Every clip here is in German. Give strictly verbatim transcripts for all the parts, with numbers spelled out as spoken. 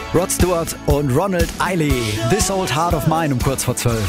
Rod Stewart und Ronald Eiley. This Old Heart of Mine um kurz vor zwölf.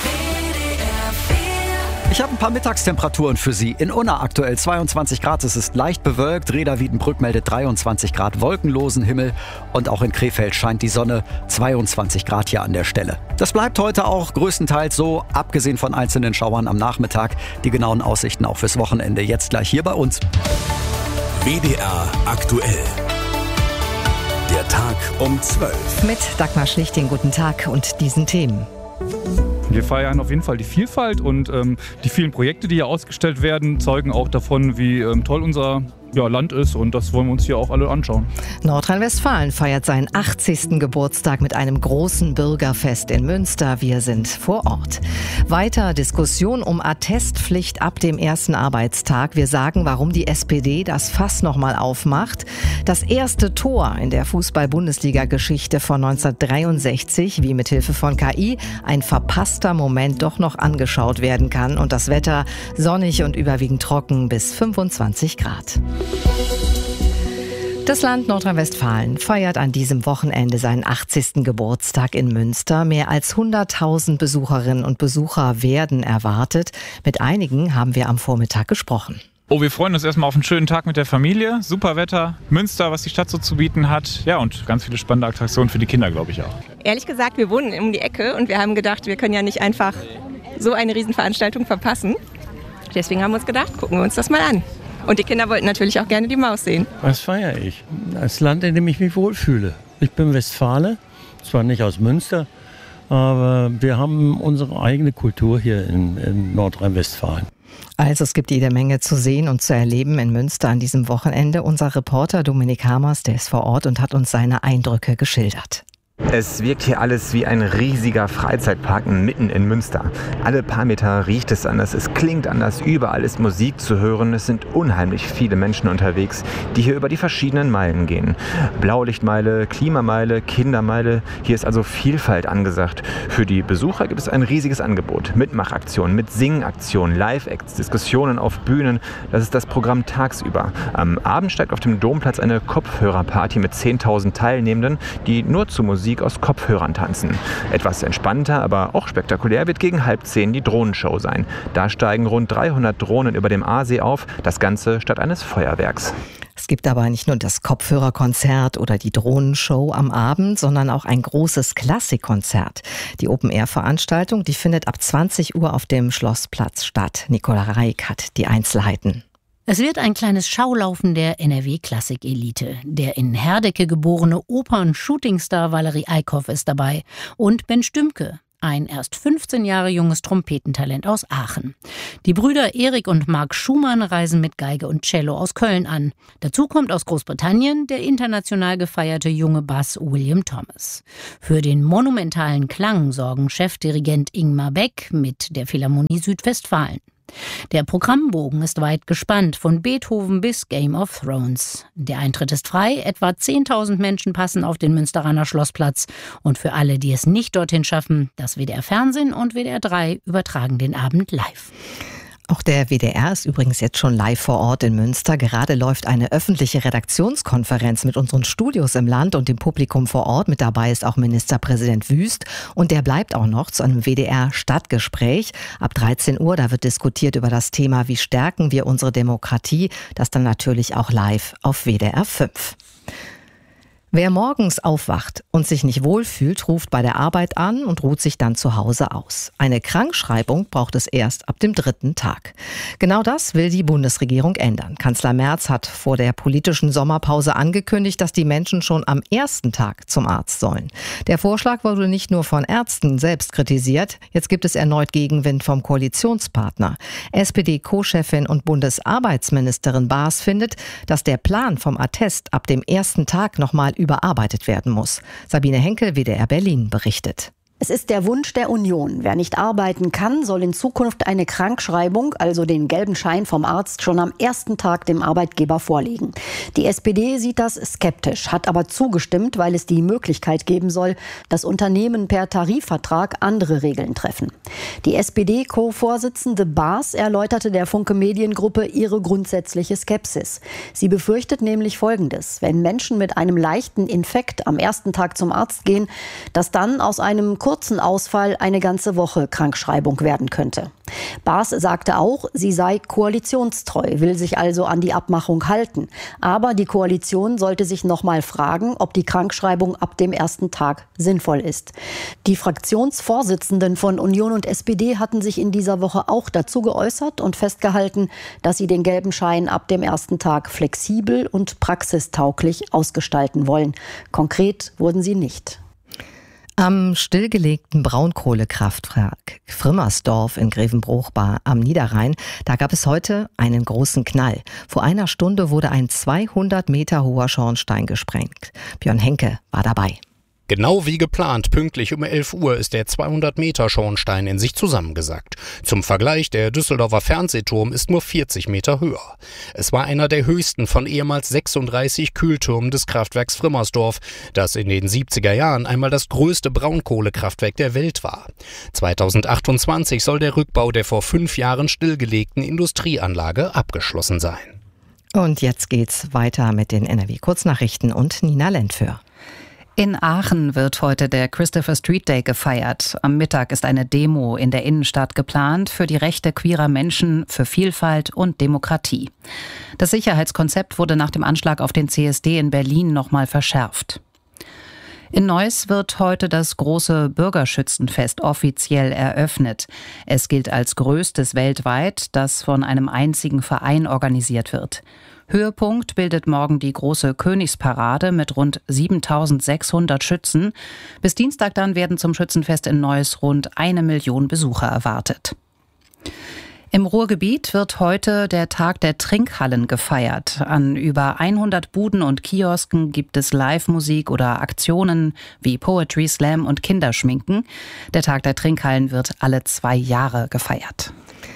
Ich habe ein paar Mittagstemperaturen für Sie. In Unna aktuell zweiundzwanzig Grad, es ist leicht bewölkt. Reda Wiedenbrück meldet dreiundzwanzig Grad, wolkenlosen Himmel. Und auch in Krefeld scheint die Sonne, zweiundzwanzig Grad hier an der Stelle. Das bleibt heute auch größtenteils so, abgesehen von einzelnen Schauern am Nachmittag. Die genauen Aussichten auch fürs Wochenende jetzt gleich hier bei uns. W D R aktuell. Der Tag um zwölf. Mit Dagmar Schlichting, guten Tag und diesen Themen. Wir feiern auf jeden Fall die Vielfalt und ähm, die vielen Projekte, die hier ausgestellt werden, zeugen auch davon, wie ähm, toll unser ja, Land ist, und das wollen wir uns hier auch alle anschauen. Nordrhein-Westfalen feiert seinen achtzigsten Geburtstag mit einem großen Bürgerfest in Münster. Wir sind vor Ort. Weiter Diskussion um Attestpflicht ab dem ersten Arbeitstag. Wir sagen, warum die S P D das Fass nochmal aufmacht. Das erste Tor in der Fußball-Bundesliga-Geschichte von neunzehnhundertdreiundsechzig, wie mithilfe von K I ein verpasster Moment doch noch angeschaut werden kann. Und das Wetter sonnig und überwiegend trocken bis fünfundzwanzig Grad. Das Land Nordrhein-Westfalen feiert an diesem Wochenende seinen achtzigsten Geburtstag in Münster. Mehr als hunderttausend Besucherinnen und Besucher werden erwartet. Mit einigen haben wir am Vormittag gesprochen. Oh, wir freuen uns erstmal auf einen schönen Tag mit der Familie. Super Wetter, Münster, was die Stadt so zu bieten hat. Ja, und ganz viele spannende Attraktionen für die Kinder, glaube ich auch. Ehrlich gesagt, wir wohnen um die Ecke und wir haben gedacht, wir können ja nicht einfach so eine Riesenveranstaltung verpassen. Deswegen haben wir uns gedacht, gucken wir uns das mal an. Und die Kinder wollten natürlich auch gerne die Maus sehen. Was feiere ich? Das Land, in dem ich mich wohlfühle. Ich bin Westfale, zwar nicht aus Münster, aber wir haben unsere eigene Kultur hier in, in Nordrhein-Westfalen. Also es gibt jede Menge zu sehen und zu erleben in Münster an diesem Wochenende. Unser Reporter Dominik Hamers, der ist vor Ort und hat uns seine Eindrücke geschildert. Es wirkt hier alles wie ein riesiger Freizeitpark mitten in Münster. Alle paar Meter riecht es anders, es klingt anders, überall ist Musik zu hören. Es sind unheimlich viele Menschen unterwegs, die hier über die verschiedenen Meilen gehen. Blaulichtmeile, Klimameile, Kindermeile, hier ist also Vielfalt angesagt. Für die Besucher gibt es ein riesiges Angebot. Mitmachaktionen, mit Singaktionen, Live-Acts, Diskussionen auf Bühnen. Das ist das Programm tagsüber. Am Abend steigt auf dem Domplatz eine Kopfhörerparty mit zehntausend Teilnehmenden, die nur zu Musik aus Kopfhörern tanzen. Etwas entspannter, aber auch spektakulär wird gegen halb zehn die Drohnenshow sein. Da steigen rund dreihundert Drohnen über dem Aasee auf, das Ganze statt eines Feuerwerks. Es gibt aber nicht nur das Kopfhörerkonzert oder die Drohnenshow am Abend, sondern auch ein großes Klassikkonzert. Die Open-Air-Veranstaltung, die findet ab zwanzig Uhr auf dem Schlossplatz statt. Nicola Reik hat die Einzelheiten. Es wird ein kleines Schaulaufen der N R W-Klassik-Elite. Der in Herdecke geborene Opern-Shootingstar Valerie Eickhoff ist dabei und Ben Stümke, ein erst fünfzehn Jahre junges Trompetentalent aus Aachen. Die Brüder Erik und Marc Schumann reisen mit Geige und Cello aus Köln an. Dazu kommt aus Großbritannien der international gefeierte junge Bass William Thomas. Für den monumentalen Klang sorgen Chefdirigent Ingmar Beck mit der Philharmonie Südwestfalen. Der Programmbogen ist weit gespannt, von Beethoven bis Game of Thrones. Der Eintritt ist frei, etwa zehntausend Menschen passen auf den Münsteraner Schlossplatz. Und für alle, die es nicht dorthin schaffen, das W D R Fernsehen und W D R drei übertragen den Abend live. Auch der W D R ist übrigens jetzt schon live vor Ort in Münster. Gerade läuft eine öffentliche Redaktionskonferenz mit unseren Studios im Land und dem Publikum vor Ort. Mit dabei ist auch Ministerpräsident Wüst und der bleibt auch noch zu einem W D R-Stadtgespräch. Ab dreizehn Uhr, da wird diskutiert über das Thema, wie stärken wir unsere Demokratie. Das dann natürlich auch live auf W D R fünf. Wer morgens aufwacht und sich nicht wohlfühlt, ruft bei der Arbeit an und ruht sich dann zu Hause aus. Eine Krankschreibung braucht es erst ab dem dritten Tag. Genau das will die Bundesregierung ändern. Kanzler Merz hat vor der politischen Sommerpause angekündigt, dass die Menschen schon am ersten Tag zum Arzt sollen. Der Vorschlag wurde nicht nur von Ärzten selbst kritisiert. Jetzt gibt es erneut Gegenwind vom Koalitionspartner. S P D-Co-Chefin und Bundesarbeitsministerin Baas findet, dass der Plan vom Attest ab dem ersten Tag nochmal überarbeitet werden muss. Sabine Henkel, W D R Berlin, berichtet. Es ist der Wunsch der Union. Wer nicht arbeiten kann, soll in Zukunft eine Krankschreibung, also den gelben Schein vom Arzt, schon am ersten Tag dem Arbeitgeber vorlegen. Die S P D sieht das skeptisch, hat aber zugestimmt, weil es die Möglichkeit geben soll, dass Unternehmen per Tarifvertrag andere Regeln treffen. Die S P D-Co-Vorsitzende Baas erläuterte der Funke Mediengruppe ihre grundsätzliche Skepsis. Sie befürchtet nämlich Folgendes: Wenn Menschen mit einem leichten Infekt am ersten Tag zum Arzt gehen, dass dann aus einem kurzen Ausfall eine ganze Woche Krankschreibung werden könnte. Baas sagte auch, sie sei koalitionstreu, will sich also an die Abmachung halten. Aber die Koalition sollte sich noch mal fragen, ob die Krankschreibung ab dem ersten Tag sinnvoll ist. Die Fraktionsvorsitzenden von Union und S P D hatten sich in dieser Woche auch dazu geäußert und festgehalten, dass sie den gelben Schein ab dem ersten Tag flexibel und praxistauglich ausgestalten wollen. Konkret wurden sie nicht. Am stillgelegten Braunkohlekraftwerk Frimmersdorf in Grevenbruch am Niederrhein, da gab es heute einen großen Knall. Vor einer Stunde wurde ein zweihundert Meter hoher Schornstein gesprengt. Björn Henke war dabei. Genau wie geplant, pünktlich um elf Uhr ist der zweihundert Meter Schornstein in sich zusammengesackt. Zum Vergleich, der Düsseldorfer Fernsehturm ist nur vierzig Meter höher. Es war einer der höchsten von ehemals sechsunddreißig Kühltürmen des Kraftwerks Frimmersdorf, das in den siebziger Jahren einmal das größte Braunkohlekraftwerk der Welt war. zweitausendachtundzwanzig soll der Rückbau der vor fünf Jahren stillgelegten Industrieanlage abgeschlossen sein. Und jetzt geht's weiter mit den N R W-Kurznachrichten und Nina Lentföhr. In Aachen wird heute der Christopher Street Day gefeiert. Am Mittag ist eine Demo in der Innenstadt geplant für die Rechte queerer Menschen, für Vielfalt und Demokratie. Das Sicherheitskonzept wurde nach dem Anschlag auf den C S D in Berlin nochmal verschärft. In Neuss wird heute das große Bürgerschützenfest offiziell eröffnet. Es gilt als größtes weltweit, das von einem einzigen Verein organisiert wird. Höhepunkt bildet morgen die große Königsparade mit rund siebentausendsechshundert Schützen. Bis Dienstag dann werden zum Schützenfest in Neuss rund eine Million Besucher erwartet. Im Ruhrgebiet wird heute der Tag der Trinkhallen gefeiert. An über hundert Buden und Kiosken gibt es Live-Musik oder Aktionen wie Poetry Slam und Kinderschminken. Der Tag der Trinkhallen wird alle zwei Jahre gefeiert.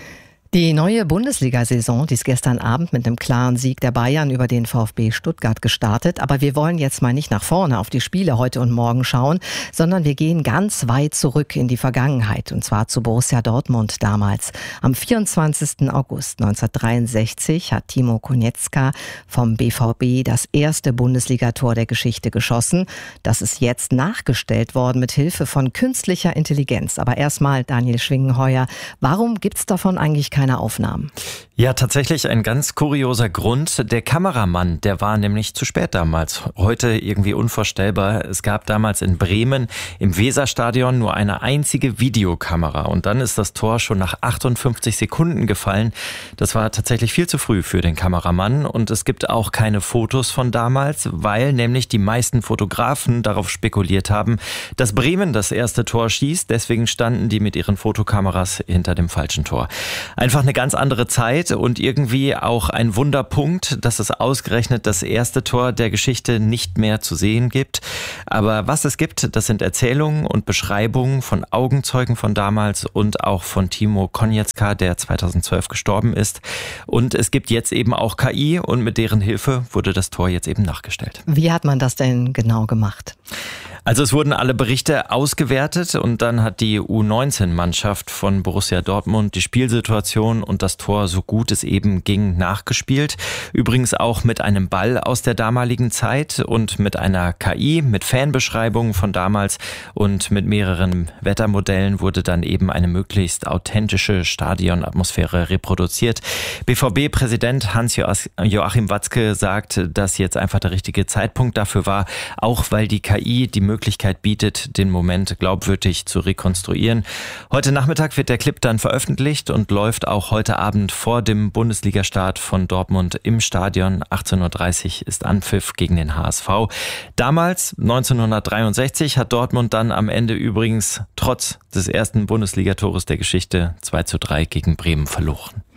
Die neue Bundesliga-Saison, die ist gestern Abend mit einem klaren Sieg der Bayern über den VfB Stuttgart gestartet. Aber wir wollen jetzt mal nicht nach vorne auf die Spiele heute und morgen schauen, sondern wir gehen ganz weit zurück in die Vergangenheit. Und zwar zu Borussia Dortmund damals. Am vierundzwanzigsten August neunzehnhundertdreiundsechzig hat Timo Konietzka vom B V B das erste Bundesligator der Geschichte geschossen. Das ist jetzt nachgestellt worden mit Hilfe von künstlicher Intelligenz. Aber erstmal, Daniel Schwingenheuer, warum gibt's davon eigentlich keine keine Aufnahmen? Ja, tatsächlich ein ganz kurioser Grund. Der Kameramann, der war nämlich zu spät damals. Heute irgendwie unvorstellbar. Es gab damals in Bremen im Weserstadion nur eine einzige Videokamera. Und dann ist das Tor schon nach achtundfünfzig Sekunden gefallen. Das war tatsächlich viel zu früh für den Kameramann. Und es gibt auch keine Fotos von damals, weil nämlich die meisten Fotografen darauf spekuliert haben, dass Bremen das erste Tor schießt. Deswegen standen die mit ihren Fotokameras hinter dem falschen Tor. Einfach eine ganz andere Zeit und irgendwie auch ein Wunderpunkt, dass es ausgerechnet das erste Tor der Geschichte nicht mehr zu sehen gibt. Aber was es gibt, das sind Erzählungen und Beschreibungen von Augenzeugen von damals und auch von Timo Konietzka, der zweitausendzwölf gestorben ist. Und es gibt jetzt eben auch K I und mit deren Hilfe wurde das Tor jetzt eben nachgestellt. Wie hat man das denn genau gemacht? Also es wurden alle Berichte ausgewertet und dann hat die U neunzehn Mannschaft von Borussia Dortmund die Spielsituation und das Tor, so gut es eben ging, nachgespielt. Übrigens auch mit einem Ball aus der damaligen Zeit und mit einer K I, mit Fanbeschreibungen von damals und mit mehreren Wettermodellen wurde dann eben eine möglichst authentische Stadionatmosphäre reproduziert. B V B-Präsident Hans-Joachim Watzke sagt, dass jetzt einfach der richtige Zeitpunkt dafür war, auch weil die K I die Möglichkeit bietet, den Moment glaubwürdig zu rekonstruieren. Heute Nachmittag wird der Clip dann veröffentlicht und läuft auch heute Abend vor dem Bundesligastart von Dortmund im Stadion. achtzehn Uhr dreißig ist Anpfiff gegen den H S V. Damals, neunzehnhundertdreiundsechzig, hat Dortmund dann am Ende übrigens trotz des ersten Bundesligatores der Geschichte zwei zu drei gegen Bremen verloren.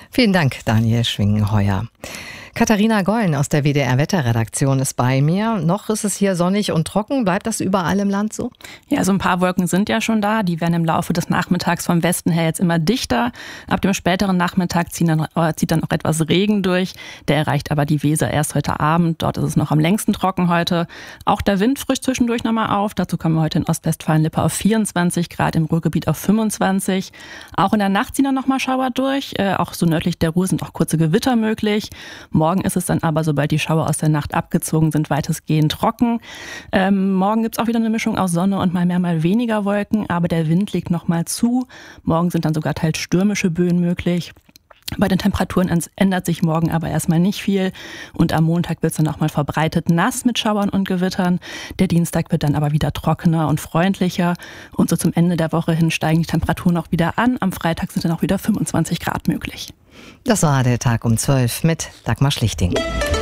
Vielen Dank, Daniel Schwingenheuer. Katharina Gollen aus der W D R-Wetterredaktion ist bei mir. Noch ist es hier sonnig und trocken. Bleibt das überall im Land so? Ja, so ein paar Wolken sind ja schon da. Die werden im Laufe des Nachmittags vom Westen her jetzt immer dichter. Ab dem späteren Nachmittag zieht dann, äh, zieht dann auch etwas Regen durch. Der erreicht aber die Weser erst heute Abend. Dort ist es noch am längsten trocken heute. Auch der Wind frischt zwischendurch nochmal auf. Dazu kommen wir heute in Ostwestfalen-Lippe auf vierundzwanzig Grad, im Ruhrgebiet auf fünfundzwanzig. Auch in der Nacht ziehen dann nochmal Schauer durch. Äh, auch so nördlich der Ruhr sind auch kurze Gewitter möglich. Morgen ist es dann aber, sobald die Schauer aus der Nacht abgezogen sind, weitestgehend trocken. Ähm, morgen gibt es auch wieder eine Mischung aus Sonne und mal mehr, mal weniger Wolken, aber der Wind legt noch mal zu. Morgen sind dann sogar teils stürmische Böen möglich. Bei den Temperaturen ändert sich morgen aber erstmal nicht viel und am Montag wird es dann auch mal verbreitet nass mit Schauern und Gewittern. Der Dienstag wird dann aber wieder trockener und freundlicher und so zum Ende der Woche hin steigen die Temperaturen auch wieder an. Am Freitag sind dann auch wieder fünfundzwanzig Grad möglich. Das war der Tag um zwölf mit Dagmar Schlichting.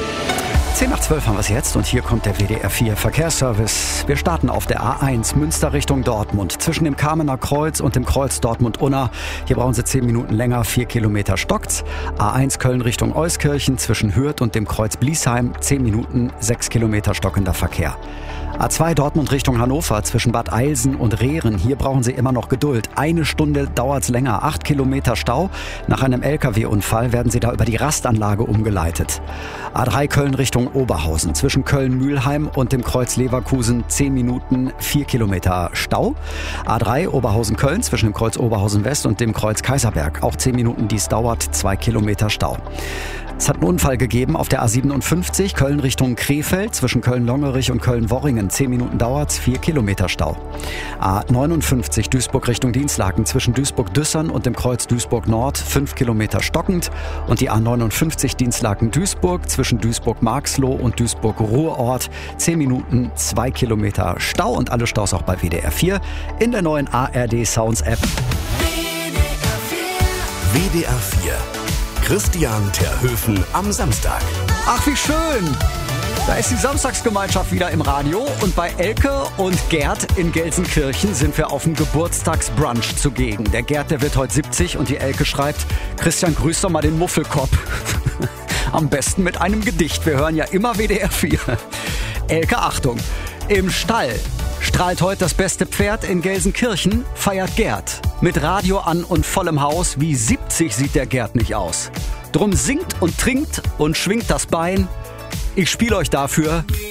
zehn nach zwölf haben wir es jetzt und hier kommt der W D R vier Verkehrsservice. Wir starten auf der A eins Münster Richtung Dortmund. Zwischen dem Kamener Kreuz und dem Kreuz Dortmund-Unna. Hier brauchen Sie zehn Minuten länger, vier Kilometer stockt's. A eins Köln Richtung Euskirchen zwischen Hürth und dem Kreuz Bliesheim. zehn Minuten, sechs Kilometer stockender Verkehr. A zwei Dortmund Richtung Hannover zwischen Bad Eilsen und Rehren. Hier brauchen Sie immer noch Geduld. Eine Stunde dauert's länger. Acht Kilometer Stau. Nach einem L K W-Unfall werden Sie da über die Rastanlage umgeleitet. A drei Köln Richtung Oberhausen. Zwischen Köln-Mühlheim und dem Kreuz Leverkusen zehn Minuten, vier Kilometer Stau. A drei Oberhausen-Köln zwischen dem Kreuz Oberhausen-West und dem Kreuz Kaiserberg. Auch zehn Minuten, dies dauert, zwei Kilometer Stau. Es hat einen Unfall gegeben auf der A siebenundfünfzig, Köln Richtung Krefeld, zwischen Köln-Longerich und Köln-Worringen. zehn Minuten dauert's, vier Kilometer Stau. A neunundfünfzig, Duisburg Richtung Dienstlaken, zwischen Duisburg-Düssern und dem Kreuz Duisburg-Nord, fünf Kilometer stockend. Und die A neunundfünfzig Dienstlaken-Duisburg, zwischen Duisburg-Marxloh und Duisburg-Ruhrort, zehn Minuten, zwei Kilometer Stau. Und alle Staus auch bei W D R vier in der neuen A R D Sounds App. W D R vier. Christian Terhöfen am Samstag. Ach, wie schön! Da ist die Samstagsgemeinschaft wieder im Radio und bei Elke und Gerd in Gelsenkirchen sind wir auf dem Geburtstagsbrunch zugegen. Der Gerd, der wird heute siebzig und die Elke schreibt, Christian, grüß doch mal den Muffelkopf. Am besten mit einem Gedicht. Wir hören ja immer W D R vier. Elke, Achtung. Im Stall strahlt heute das beste Pferd in Gelsenkirchen, feiert Gerd. Mit Radio an und vollem Haus, wie siebzig sieht der Gerd nicht aus. Drum singt und trinkt und schwingt das Bein. Ich spiele euch dafür